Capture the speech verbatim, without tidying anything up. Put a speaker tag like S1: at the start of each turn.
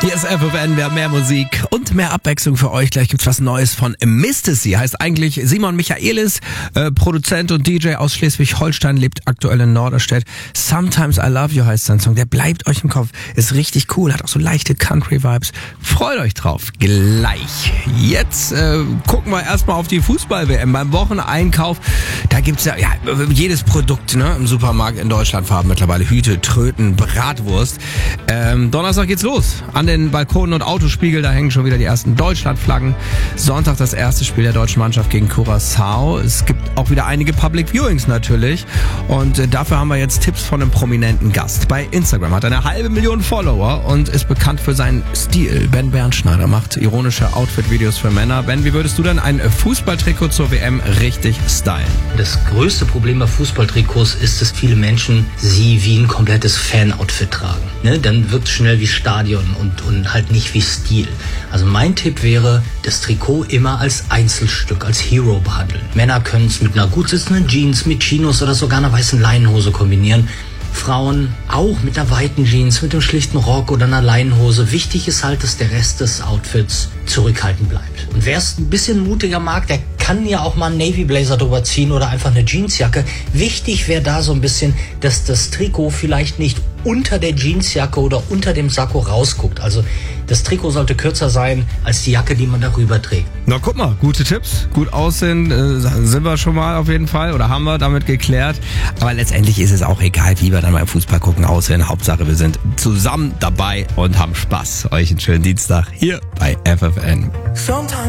S1: Hier ist F F N, wir haben mehr Musik und mehr Abwechslung für euch. Gleich gibt's was Neues von Mistasy. Heißt eigentlich Simon Michaelis, äh, Produzent und D J aus Schleswig-Holstein, lebt aktuell in Norderstedt. Sometimes I Love You heißt sein Song. Der bleibt euch im Kopf. Ist richtig cool, hat auch so leichte Country-Vibes. Freut euch drauf. Gleich. Jetzt äh, gucken wir erstmal auf die Fußball-W M. Beim Wocheneinkauf, da gibt's ja, ja jedes Produkt, ne, im Supermarkt in Deutschland haben mittlerweile Hüte, Tröten, Bratwurst. Ähm, Donnerstag geht's los. An den Balkonen und Autospiegel, da hängen schon wieder die ersten Deutschlandflaggen. Sonntag das erste Spiel der deutschen Mannschaft gegen Curaçao. Es gibt auch wieder einige Public Viewings natürlich. Und äh, dafür haben wir jetzt Tipps von einem prominenten Gast. Bei Instagram hat er eine halbe Million Follower und ist bekannt für seinen Stil. Ben Bernschneider macht ironische Outfit-Videos für Männer. Ben, wie würdest du denn ein Fußballtrikot zur W M richtig stylen?
S2: Das größte Problem bei Fußballtrikots ist, dass viele Menschen sie wie ein komplettes Fan-Outfit tragen. Ne? Dann wirkt es schnell wie Stadion und, und halt nicht wie Stil. Also mein Tipp wäre, das Trikot immer als Einzelstück, als Hero behandeln. Männer können es mit einer gut sitzenden Jeans, mit Chinos oder sogar einer weißen Leinenhose kombinieren. Frauen auch mit einer weiten Jeans, mit einem schlichten Rock oder einer Leinenhose. Wichtig ist halt, dass der Rest des Outfits zurückhaltend bleibt. Und wer es ein bisschen mutiger mag, der kann ja auch mal einen Navy Blazer drüber ziehen oder einfach eine Jeansjacke. Wichtig wäre da so ein bisschen, dass das Trikot vielleicht nicht unter der Jeansjacke oder unter dem Sakko rausguckt. Also das Trikot sollte kürzer sein als die Jacke, die man darüber trägt.
S1: Na guck mal, gute Tipps, gut aussehen, äh, sind wir schon mal auf jeden Fall oder haben wir damit geklärt. Aber letztendlich ist es auch egal, wie wir dann beim Fußball gucken, aussehen. Hauptsache, wir sind zusammen dabei und haben Spaß. Euch einen schönen Dienstag hier bei F F N.